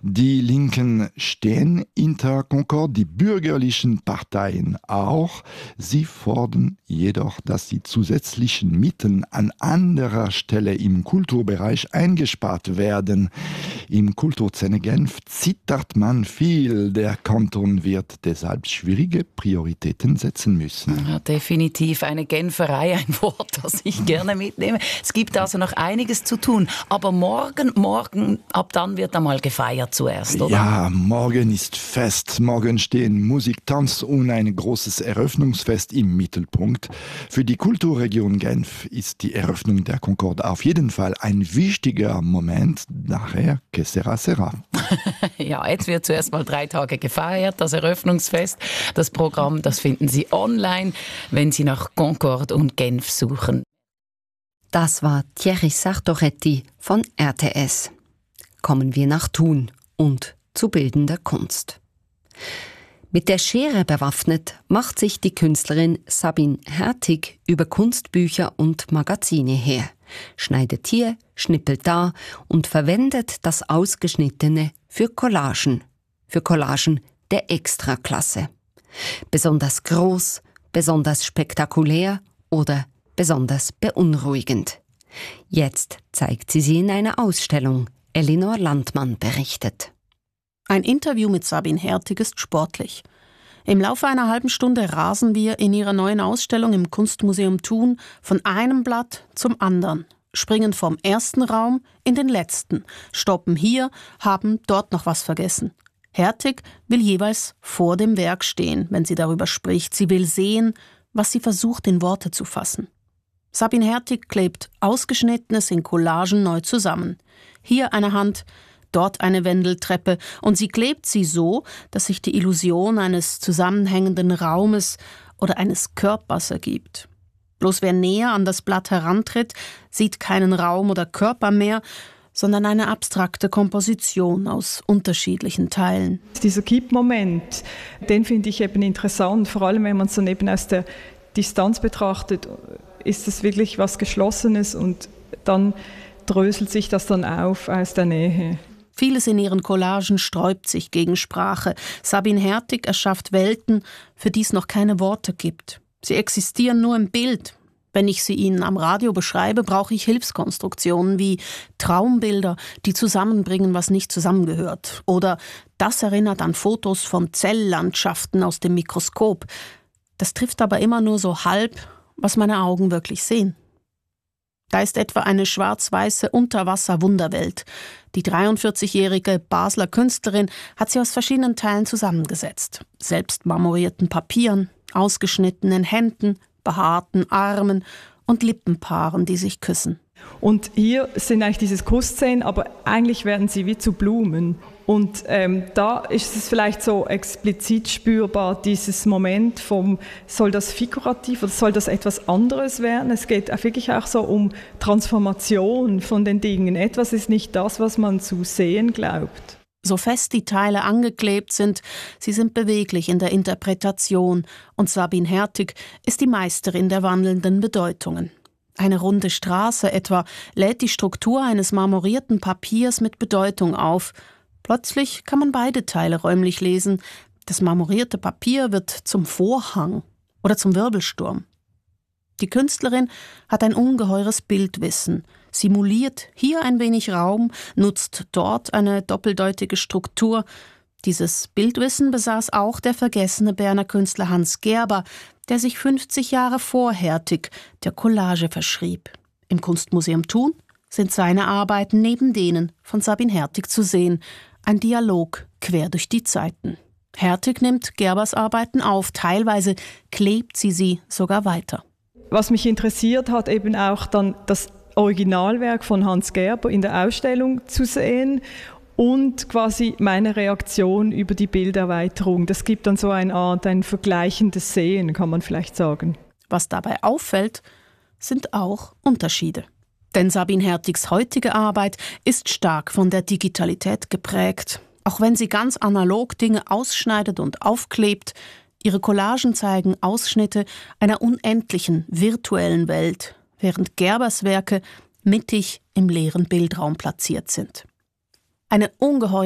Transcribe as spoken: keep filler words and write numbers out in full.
Die Linken stehen hinter Concorde, die bürgerlichen Parteien auch. Sie fordern jedoch, dass die zusätzlichen Mittel an anderer Stelle im Kulturbereich eingespart werden. Im Kulturzentrum Genf zittert man viel. Der Kanton wird deshalb schwierige Prioritäten setzen müssen. Ja, definitiv eine Genferei, ein Wort, das ich gerne mitnehme. Es gibt also noch einiges zu tun. Aber morgen, morgen, ab dann wird einmal gefeiert zuerst, oder? Ja, morgen ist Fest. Morgen stehen Musik, Tanz und ein großes Eröffnungsfest im Mittelpunkt. Für die Kulturregion Genf ist die Eröffnung der Concorde auf jeden Fall ein wichtiger Moment. Nachher, que sera, sera. Ja, jetzt wird zuerst mal drei Tage gefeiert, das Eröffnungsfest. Das Programm, das finden Sie online, wenn Sie nach Concorde und Genf suchen. Das war Thierry Sartoretti von R T S. Kommen wir nach Thun und zu bildender Kunst. Mit der Schere bewaffnet macht sich die Künstlerin Sabine Hertig über Kunstbücher und Magazine her, schneidet hier, schnippelt da und verwendet das Ausgeschnittene für Collagen, für Collagen der Extraklasse. Besonders groß, besonders spektakulär oder besonders beunruhigend. Jetzt zeigt sie sie in einer Ausstellung. Elinor Landmann berichtet. Ein Interview mit Sabine Hertig ist sportlich. Im Laufe einer halben Stunde rasen wir in ihrer neuen Ausstellung im Kunstmuseum Thun von einem Blatt zum anderen, springen vom ersten Raum in den letzten, stoppen hier, haben dort noch was vergessen. Hertig will jeweils vor dem Werk stehen, wenn sie darüber spricht. Sie will sehen, was sie versucht in Worte zu fassen. Sabine Hertig klebt Ausgeschnittenes in Collagen neu zusammen. Hier eine Hand, dort eine Wendeltreppe und sie klebt sie so, dass sich die Illusion eines zusammenhängenden Raumes oder eines Körpers ergibt. Bloß wer näher an das Blatt herantritt, sieht keinen Raum oder Körper mehr, sondern eine abstrakte Komposition aus unterschiedlichen Teilen. Dieser Kippmoment, den finde ich eben interessant, vor allem wenn man es dann eben aus der Distanz betrachtet, ist es wirklich was Geschlossenes und dann dröselt sich das dann auf aus der Nähe. Vieles in ihren Collagen sträubt sich gegen Sprache. Sabine Hertig erschafft Welten, für die es noch keine Worte gibt. Sie existieren nur im Bild. Wenn ich sie Ihnen am Radio beschreibe, brauche ich Hilfskonstruktionen wie Traumbilder, die zusammenbringen, was nicht zusammengehört. Oder das erinnert an Fotos von Zelllandschaften aus dem Mikroskop. Das trifft aber immer nur so halb, was meine Augen wirklich sehen. Da ist etwa eine schwarz-weiße Unterwasser-Wunderwelt. Die dreiundvierzigjährige Basler Künstlerin hat sie aus verschiedenen Teilen zusammengesetzt. Selbst marmorierten Papieren, ausgeschnittenen Händen, behaarten Armen und Lippenpaaren, die sich küssen. Und hier sind eigentlich diese Kussszenen, aber eigentlich werden sie wie zu Blumen. Und ähm, da ist es vielleicht so explizit spürbar, dieses Moment vom, soll das figurativ oder soll das etwas anderes werden? Es geht auch wirklich auch so um Transformation von den Dingen. Etwas ist nicht das, was man zu sehen glaubt. So fest die Teile angeklebt sind, sie sind beweglich in der Interpretation. Und Sabine Hertig ist die Meisterin der wandelnden Bedeutungen. Eine runde Straße etwa lädt die Struktur eines marmorierten Papiers mit Bedeutung auf. Plötzlich kann man beide Teile räumlich lesen. Das marmorierte Papier wird zum Vorhang oder zum Wirbelsturm. Die Künstlerin hat ein ungeheures Bildwissen, simuliert hier ein wenig Raum, nutzt dort eine doppeldeutige Struktur. Dieses Bildwissen besaß auch der vergessene Berner Künstler Hans Gerber, der sich fünfzig Jahre vor Hertig der Collage verschrieb. Im Kunstmuseum Thun sind seine Arbeiten neben denen von Sabine Hertig zu sehen. Ein Dialog quer durch die Zeiten. Hertig nimmt Gerbers Arbeiten auf, teilweise klebt sie sie sogar weiter. Was mich interessiert hat, eben auch dann das Originalwerk von Hans Gerber in der Ausstellung zu sehen und quasi meine Reaktion über die Bilderweiterung. Das gibt dann so eine Art, ein vergleichendes Sehen, kann man vielleicht sagen. Was dabei auffällt, sind auch Unterschiede. Denn Sabine Hertigs heutige Arbeit ist stark von der Digitalität geprägt. Auch wenn sie ganz analog Dinge ausschneidet und aufklebt, ihre Collagen zeigen Ausschnitte einer unendlichen virtuellen Welt, während Gerbers Werke mittig im leeren Bildraum platziert sind. Eine ungeheure